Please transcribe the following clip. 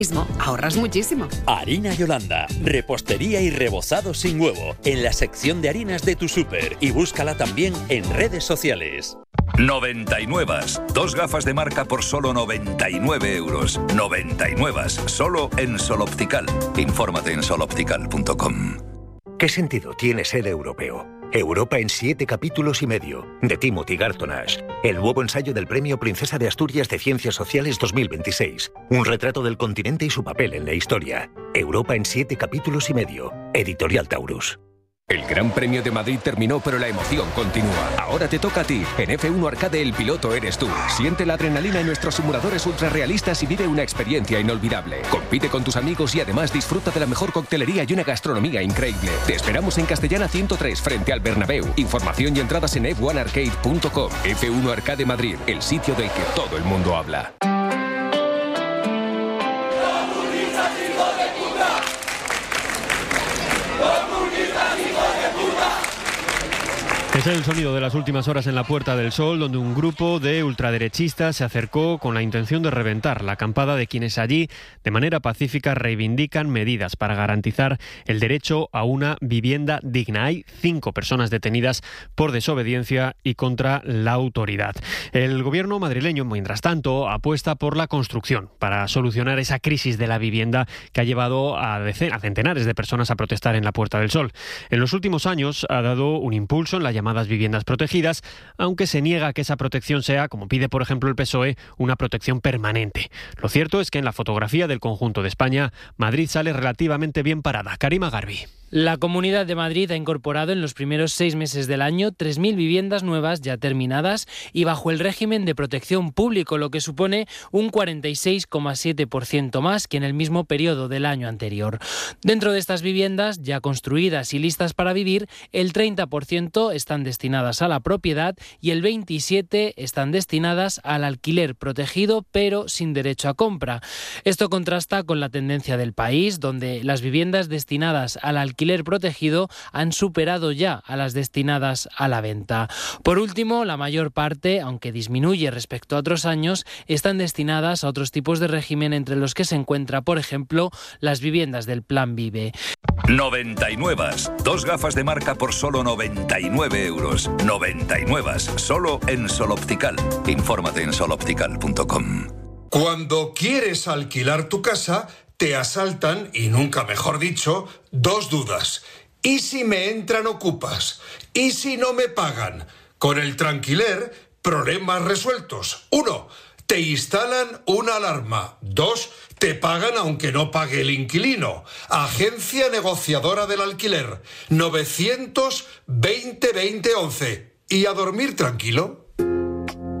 ahorras muchísimo. Harina Yolanda, repostería y rebozado sin huevo, en la sección de harinas de tu súper, y búscala también en redes sociales. 99. 2 gafas de marca por solo 99 euros. 99. Solo en Sol Optical. Infórmate en soloptical.com. ¿Qué sentido tiene ser europeo? Europa en 7 capítulos y medio, de Timothy Garton Ash. El nuevo ensayo del Premio Princesa de Asturias de Ciencias Sociales 2026. Un retrato del continente y su papel en la historia. Europa en 7 capítulos y medio. Editorial Taurus. El Gran Premio de Madrid terminó, pero la emoción continúa. Ahora te toca a ti. En F1 Arcade el piloto eres tú. Siente la adrenalina en nuestros simuladores ultrarrealistas y vive una experiencia inolvidable. Compite con tus amigos y además disfruta de la mejor coctelería y una gastronomía increíble. Te esperamos en Castellana 103 frente al Bernabéu. Información y entradas en f1arcade.com. F1 Arcade Madrid, el sitio del que todo el mundo habla. Es el sonido de las últimas horas en la Puerta del Sol, donde un grupo de ultraderechistas se acercó con la intención de reventar la acampada de quienes allí, de manera pacífica, reivindican medidas para garantizar el derecho a una vivienda digna. Hay 5 personas detenidas por desobediencia y contra la autoridad. El gobierno madrileño, mientras tanto, apuesta por la construcción para solucionar esa crisis de la vivienda que ha llevado a centenares de personas a protestar en la Puerta del Sol. En los últimos años ha dado un impulso en la llamadas viviendas protegidas, aunque se niega que esa protección sea, como pide por ejemplo el PSOE, una protección permanente. Lo cierto es que en la fotografía del conjunto de España, Madrid sale relativamente bien parada. Karima Garbi. La Comunidad de Madrid ha incorporado en los primeros 6 meses del año 3.000 viviendas nuevas ya terminadas y bajo el régimen de protección público, lo que supone un 46,7% más que en el mismo periodo del año anterior. Dentro de estas viviendas ya construidas y listas para vivir, el 30% están destinadas a la propiedad y el 27% están destinadas al alquiler protegido pero sin derecho a compra. Esto contrasta con la tendencia del país, donde las viviendas destinadas al alquiler protegido han superado ya a las destinadas a la venta. Por último, la mayor parte, aunque disminuye respecto a otros años, están destinadas a otros tipos de régimen, entre los que se encuentra, por ejemplo, las viviendas del Plan Vive. 99. 2 gafas de marca por solo 99 euros. 99. Solo en Sol Optical. Infórmate en soloptical.com. Cuando quieres alquilar tu casa, te asaltan, y nunca mejor dicho, 2 dudas. ¿Y si me entran ocupas? ¿Y si no me pagan? Con el Tranquiler, problemas resueltos. 1. Te instalan una alarma. 2. Te pagan aunque no pague el inquilino. Agencia negociadora del alquiler. 920 20 11. ¿Y a dormir tranquilo?